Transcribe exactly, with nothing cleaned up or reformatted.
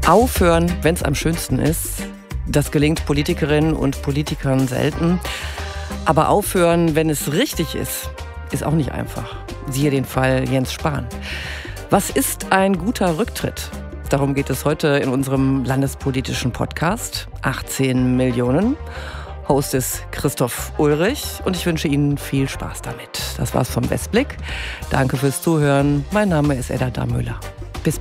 Aufhören, wenn es am schönsten ist, das gelingt Politikerinnen und Politikern selten. Aber aufhören, wenn es richtig ist, ist auch nicht einfach. Siehe den Fall Jens Spahn. Was ist ein guter Rücktritt? Darum geht es heute in unserem landespolitischen Podcast achtzehn Millionen. Host ist Christoph Ulrich und ich wünsche Ihnen viel Spaß damit. Das war's vom Westblick. Danke fürs Zuhören. Mein Name ist Edda Damüller.